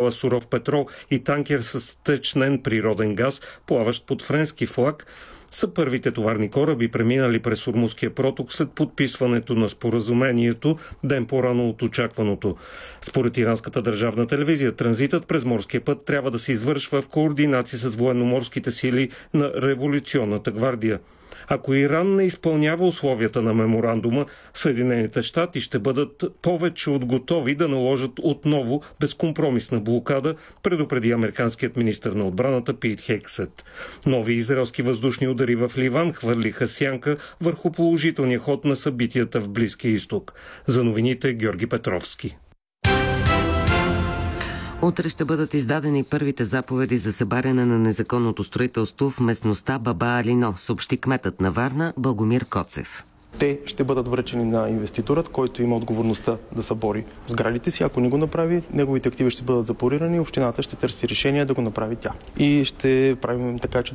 централа суров петрол и танкер с втечнен природен газ, плаващ под френски флаг, са първите товарни кораби, преминали през Ормузския проток след подписването на споразумението ден по-рано от очакваното. Според иранската държавна телевизия, транзитът през морския път трябва да се извършва в координация с военноморските сили на Революционната гвардия. Ако Иран не изпълнява условията на меморандума, Съединените щати ще бъдат повече от готови да наложат отново безкомпромисна блокада, предупреди американският министър на отбраната Пит Хексет. Нови израелски въздушни удари в Ливан хвърлиха сянка върху положителния ход на събитията в Близкия изток. За новините Георги Петровски. Утре ще бъдат издадени първите заповеди за събаряне на незаконното строителство в местността Баба Алино, съобщи кметът на Варна Благомир Коцев. Те ще бъдат връчени на инвеститорът, който има отговорността да събори сградите си. Ако не го направи, неговите активи ще бъдат запорирани и общината ще търси решение да го направи тя. И ще правим така, че